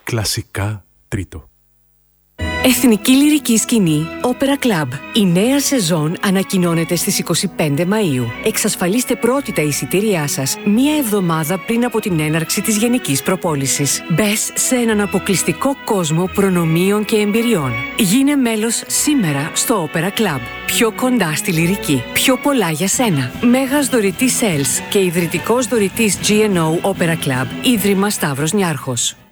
Κλασικά τρίτο. Εθνική Λυρική Σκηνή Opera Club. Η νέα σεζόν ανακοινώνεται στις 25 Μαΐου. Εξασφαλίστε πρώτη τα εισιτήριά σας μία εβδομάδα πριν από την έναρξη της γενικής προπόλησης. Μπες σε έναν αποκλειστικό κόσμο προνομίων και εμπειριών. Γίνε μέλος σήμερα στο Opera Club. Πιο κοντά στη λυρική. Πιο πολλά για σένα. Μέγας δωρητής Sales και ιδρυτικός δωρητής GNO Opera Club. Ίδρυμα Σταύρος Νιάρχος.